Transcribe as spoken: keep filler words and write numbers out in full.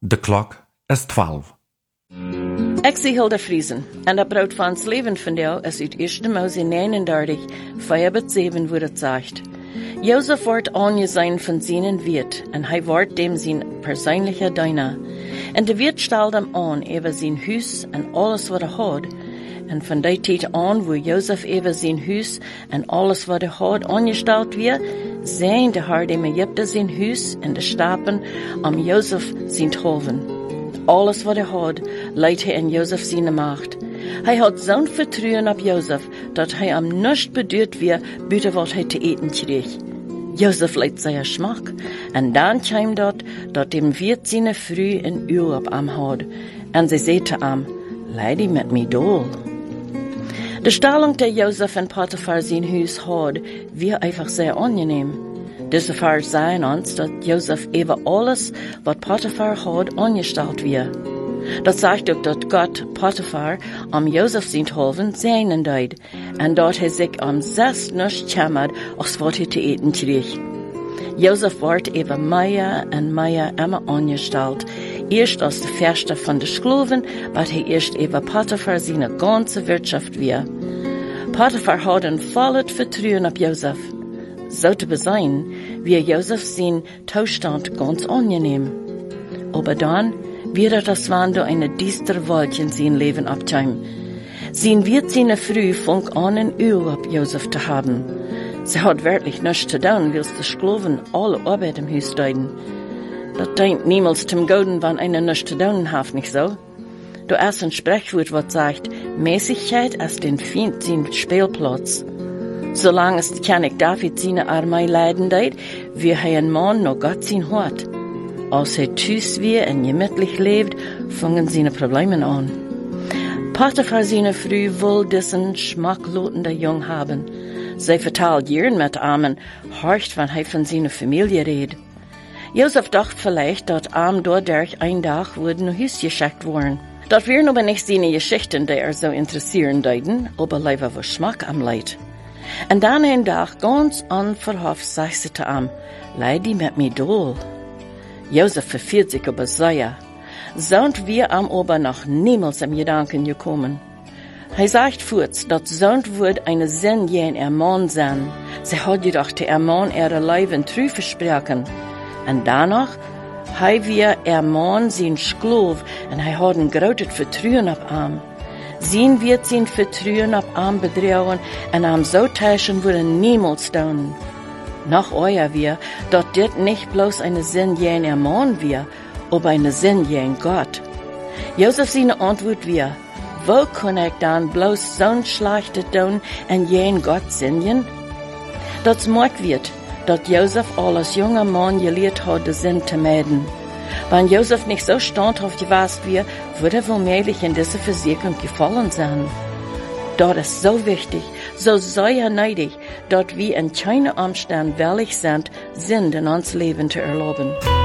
De klok is twaalf. Ik zie Hilda Friesen, en dat brood van het leven van jou is uit eerste Mose negenendertig, vijf tot zeven, wo het zegt. Jozef wordt aangesehen van zijn Wirt, en hij wordt dem zijn persoonlijke dienaar. En de Wirt stelt hem aan over zijn huis en alles wat hij had. En van die tijd aan, wo Jozef over zijn huis en alles wat hij had aangesteld werd, zijn de haar dem Egypte zijn huis en de stapen om Jozef zijn hoven. Alles wat hij had, leidt hij in Jozef zijn macht. Hij had zo'n vertrouwen op Jozef, dat hij am niets beduurd weer, buiten wat hij te eten kreeg. Jozef leidt zijn smaak, en dan kwam dat, dat dem Wirt zijn vrouw een uur op hem had. En zij zei te hem, leid die met mij dol. De stelling die Jozef en Potiphar zijn huis had, weer einfach sehr angenehm. Deze vers zijn ons dat Jozef over alles wat Potiphar had aangesteld werd. Dat zegt ook dat God Potiphar om Jozef zijn hoven zijnen deed, en dat hij zich om zes niets jammert als wat hij te eten kreeg. Jozef wordt over meer en meer immer aangesteld, eerst als de verste van de Skloven, wat hij eerst over Potiphar zijn ganze Wirtschaft weer. Potiphar had een volles vertrouwen op Jozef. Zo te bezien, wie Jozef zijn toestand ganz angenehm. Aber dann wird das wann durch eine düstere Wolke in sein Leben abtauchen. Sein wird seine Früh fang an ein Öl auf Josef zu haben. Sie hat wirklich nichts zu tun, willst die Skloven alle Arbeit im Haus deuten. Das denkt niemals zum Goden, wenn einer nichts zu tun hat, nicht so? Du hast ein Sprechwort, was sagt, Mäßigkeit ist den Feind sein Spielplatz. Solange es König David seine Armee leiden deed, wie er ein Mann noch Gott sein Hort. Als er tüß wie und gemütlich lebt, fangen seine Probleme an. Potiphar seine Frau will diesen schmacklotenden Jung haben. Sie vertelt gern mit Amen, horcht, wenn er von seiner Familie redet. Josef dachte vielleicht, dass Am dadurch ein Tag wurde nach Hause geschickt worden. Das wären aber nicht seine Geschichten, die er so interessieren deuten, aber leider was Schmack am Leid. En dan een dag, ganz onverhofft, sagt sie zu ihm, leid die mit mir dol. Jozef verfiert sich aber sehr. Sind wir am aber noch niemals im Gedanken gekommen. Er sagt kurz, dass sind wird eine Sinn jen ihr Mann sein. Sie hat gedacht, der Mann ihre Leben treu versprechen. Und danach, hij wir ihr Mann sein Sklov, und er hat ein großes Vertrauen auf ihm. Zien wird sein Vertrauen auf ihm bedrehen und am so täuschen würde niemals tun. Noch euer wir, dass dit nicht bloß eine Sinn jen ihr Mann wir, aber eine Sinn jen Gott. Josef seine Antwort wir, wo kann ich dann bloß so'n schlechte tun und jen Gott sinnen? Das mag wird, dass Josef als junger Mann gelehrt hat, den Sinn zu meiden. Wenn Josef nicht so standhaft gewesen wäre, würde er womöglich in dieser Versicherung gefallen sein. Das ist so wichtig, so sehr nötig, dass wir in keinem Umstand willig sind, Sinn in uns Leben zu erlauben.